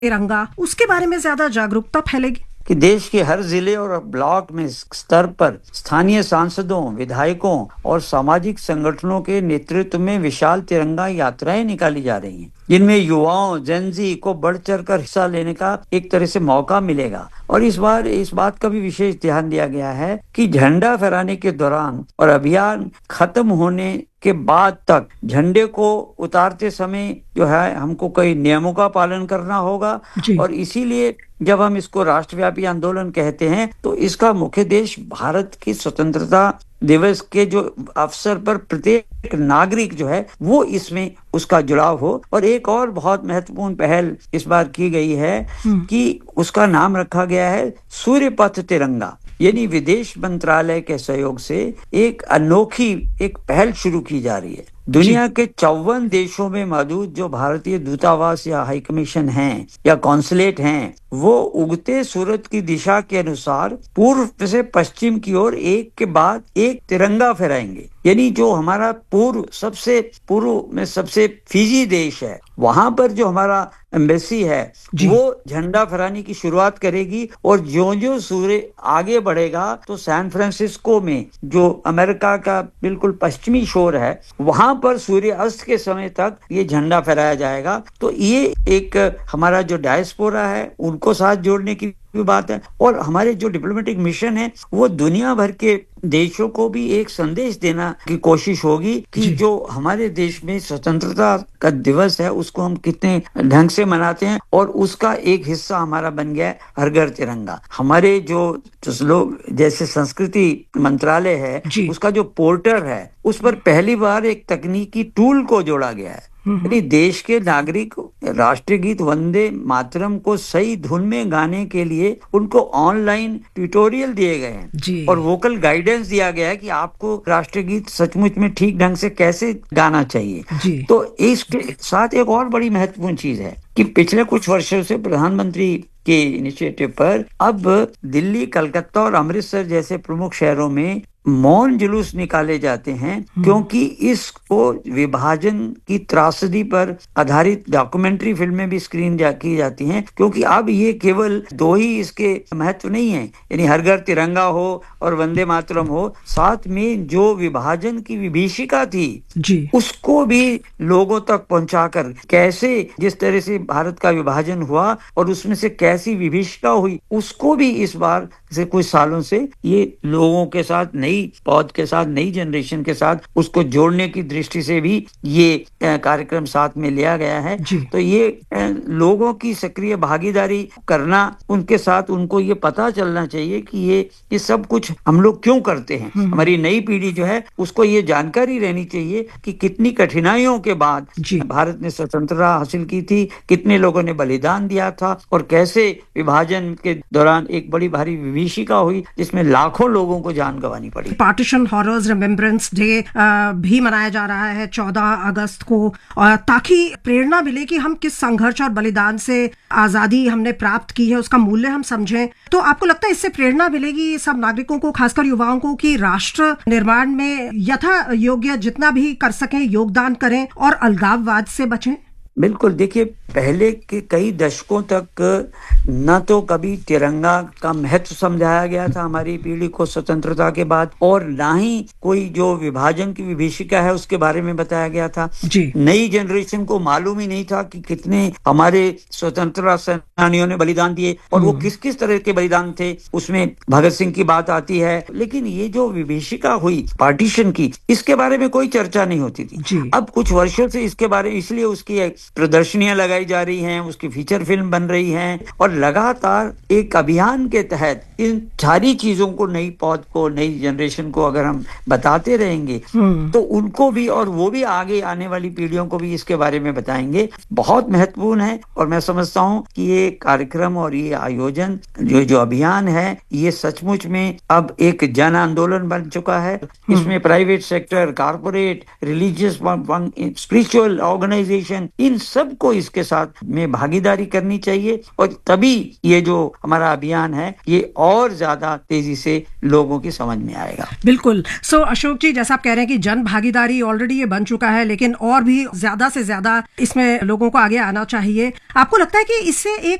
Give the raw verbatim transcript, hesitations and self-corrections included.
तिरंगा, उसके बारे में ज्यादा जागरूकता फैलेगी? कि देश के हर जिले और ब्लॉक में स्तर पर स्थानीय सांसदों, विधायकों और सामाजिक संगठनों के नेतृत्व में विशाल तिरंगा यात्राएं निकाली जा रही हैं, जिनमें युवाओं, जेनजी को बढ़ चढ़ कर हिस्सा लेने का एक तरह से मौका मिलेगा। और इस बार इस बात का भी विशेष ध्यान दिया गया है कि झंडा फहराने के दौरान और अभियान खत्म होने के बाद तक झंडे को उतारते समय जो है हमको कई नियमों का पालन करना होगा। और इसीलिए जब हम इसको राष्ट्रव्यापी आंदोलन कहते हैं तो इसका मुख्य उद्देश्य भारत की स्वतंत्रता दिवस के जो अवसर पर प्रत्येक नागरिक जो है वो इसमें उसका जुड़ाव हो। और एक और बहुत महत्वपूर्ण पहल इस बार की गई है कि उसका नाम रखा गया है सूर्य पथ तिरंगा, यानी विदेश मंत्रालय के सहयोग से एक अनोखी एक पहल शुरू की जा रही है। दुनिया के चौवन देशों में मौजूद जो भारतीय दूतावास या हाई कमीशन हैं या कॉन्सुलेट हैं, वो उगते सूरज की दिशा के अनुसार पूर्व से पश्चिम की ओर एक के बाद एक तिरंगा फहराएंगे। यानी जो हमारा पूर्व सबसे पूर्व में सबसे फिजी देश है, वहां पर जो हमारा एम्बेसी है वो झंडा फहराने की शुरुआत करेगी। और ज्यों ज्यों सूर्य आगे बढ़ेगा तो सैन फ्रांसिस्को में जो अमेरिका का बिल्कुल पश्चिमी शोर है, वहां पर सूर्य अस्त के समय तक ये झंडा फहराया जाएगा। तो ये एक हमारा जो डायस्पोरा है उनको साथ जोड़ने की भी बात है। और हमारे जो डिप्लोमेटिक मिशन है वो दुनिया भर के देशों को भी एक संदेश देना की कोशिश होगी कि जो हमारे देश में स्वतंत्रता का दिवस है उसको हम कितने ढंग से मनाते हैं। और उसका एक हिस्सा हमारा बन गया है हर घर तिरंगा। हमारे जो लोग जैसे संस्कृति मंत्रालय है उसका जो पोर्टल है उस पर पहली बार एक तकनीकी टूल को जोड़ा गया है। यानी देश के नागरिक राष्ट्रीय गीत वंदे मातरम को सही धुन में गाने के लिए उनको ऑनलाइन ट्यूटोरियल दिए गए हैं और वोकल गाइडेंस दिया गया है कि आपको राष्ट्रीय गीत सचमुच में ठीक ढंग से कैसे गाना चाहिए। तो इसके साथ एक और बड़ी महत्वपूर्ण चीज है कि पिछले कुछ वर्षों से प्रधानमंत्री के इनिशिएटिव पर अब दिल्ली, कलकत्ता और अमृतसर जैसे प्रमुख शहरों में मौन जुलूस निकाले जाते हैं, क्योंकि इसको विभाजन की त्रासदी पर आधारित डॉक्यूमेंट्री फिल्में भी स्क्रीन जा, की जाती हैं। क्योंकि अब ये केवल दो ही इसके महत्व नहीं है, यानी हर घर तिरंगा हो और वंदे मातरम हो, साथ में जो विभाजन की विभीषिका थी जी उसको भी लोगों तक पहुंचाकर कैसे जिस तरह से भारत का विभाजन हुआ और उसमें से कैसी विभीषिका हुई उसको भी इस बार से कुछ सालों से ये लोगों के साथ नई पौध के साथ नई जनरेशन के साथ उसको जोड़ने की दृष्टि से भी ये कार्यक्रम साथ में लिया गया है। तो ये लोगों की सक्रिय भागीदारी करना, उनके साथ उनको ये पता चलना चाहिए कि ये ये सब कुछ हम लोग क्यों करते हैं। हमारी नई पीढ़ी जो है उसको ये जानकारी रहनी चाहिए कि कितनी कठिनाइयों के बाद भारत ने स्वतंत्रता हासिल की थी, कितने लोगों ने बलिदान दिया था और कैसे विभाजन के दौरान एक बड़ी भारी विभीषिका हुई जिसमें लाखों लोगों को जान गंवानी पड़ी। पार्टीशन हॉरर्स रिमेम्बरेंस डे भी मनाया जा रहा है चौदह अगस्त को, ताकि प्रेरणा मिले कि हम किस संघर्ष और बलिदान से आजादी हमने प्राप्त की है, उसका मूल्य हम समझें। तो आपको लगता है इससे प्रेरणा मिलेगी सब नागरिकों को, खासकर युवाओं को, कि राष्ट्र निर्माण में यथा योग्य जितना भी कर सकें योगदान करें और अलगाववाद से बचें? बिल्कुल। देखिए, पहले के कई दशकों तक न तो कभी तिरंगा का महत्व समझाया गया था हमारी पीढ़ी को स्वतंत्रता के बाद, और ना ही कोई जो विभाजन की विभीषिका है उसके बारे में बताया गया था। नई जनरेशन को मालूम ही नहीं था कि कितने हमारे स्वतंत्रता सेनानियों ने बलिदान दिए और वो किस किस तरह के बलिदान थे। उसमें भगत सिंह की बात आती है, लेकिन ये जो विभीषिका हुई पार्टीशन की, इसके बारे में कोई चर्चा नहीं होती थी। अब कुछ वर्षों से इसके बारे में इसलिए उसकी प्रदर्शनियां लगाई जा रही हैं, उसकी फीचर फिल्म बन रही हैं और लगातार एक अभियान के तहत इन सारी चीजों को, नई पौध को, नई जनरेशन को अगर हम बताते रहेंगे तो उनको भी और वो भी आगे आने वाली पीढ़ियों को भी इसके बारे में बताएंगे। बहुत महत्वपूर्ण है और मैं समझता हूँ कि ये कार्यक्रम और ये आयोजन जो जो अभियान है ये सचमुच में अब एक जन आंदोलन बन चुका है। इसमें private sector, corporate, religious, spiritual organisation, इन लेकिन सबको इसके साथ में भागीदारी करनी चाहिए और तभी ये जो हमारा अभियान है ये और ज्यादा तेजी से लोगों की समझ में आएगा। बिल्कुल। सो so, अशोक जी, जैसा आप कह रहे हैं कि जन भागीदारी ऑलरेडी ये बन चुका है, लेकिन और भी ज्यादा से ज्यादा इसमें लोगों को आगे आना चाहिए। आपको लगता है कि इससे एक